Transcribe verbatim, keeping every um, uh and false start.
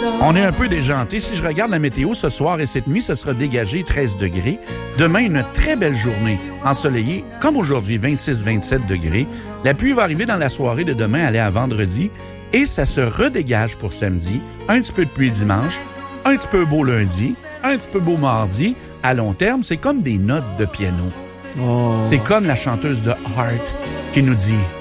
On est un peu déjanté. Si je regarde la météo ce soir et cette nuit, ce sera dégagé treize degrés. Demain, une très belle journée ensoleillée, comme aujourd'hui, vingt-six à vingt-sept degrés. La pluie va arriver dans la soirée de demain, aller à vendredi. Et ça se redégage pour samedi. Un petit peu de pluie dimanche, un petit peu beau lundi, un petit peu beau mardi. À long terme, c'est comme des notes de piano. Oh. C'est comme la chanteuse de Heart qui nous dit...